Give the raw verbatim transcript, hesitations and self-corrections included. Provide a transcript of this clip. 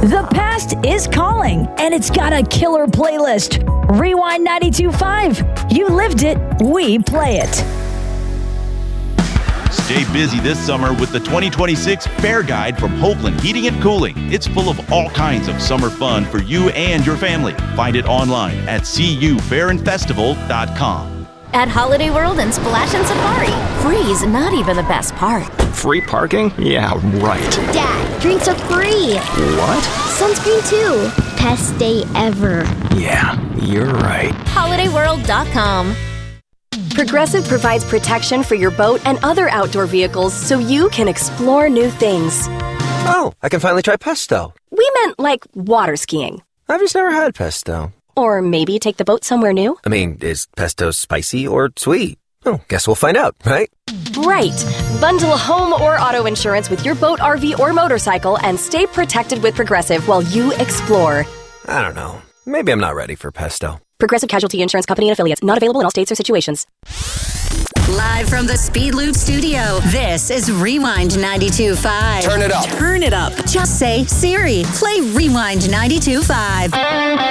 The past is calling, and it's got a killer playlist. Rewind ninety-two point five. You lived it, we play it. Stay busy this summer with the twenty twenty-six Fair Guide from Hoagland Heating and Cooling. It's full of all kinds of summer fun for you and your family. Find it online at c u fair and festival dot com. At Holiday World and Splash and Safari, free's not even the best part. Free parking? Yeah, right. Dad, drinks are free. What? Sunscreen too. Best day ever. Yeah, you're right. holiday world dot com. Progressive provides protection for your boat and other outdoor vehicles so you can explore new things. Oh, I can finally try pesto. We meant like water skiing. I've just never had pesto. Or maybe take the boat somewhere new. I mean, is pesto spicy or sweet? Oh, guess we'll find out, right? Right. Bundle home or auto insurance with your boat, R V, or motorcycle and stay protected with Progressive while you explore. I don't know. Maybe I'm not ready for pesto. Progressive Casualty Insurance Company and Affiliates. Not available in all states or situations. Live from the Speed Loop studio, this is Rewind ninety-two point five. Turn it up. Turn it up. Just say, Siri, play Rewind ninety-two point five.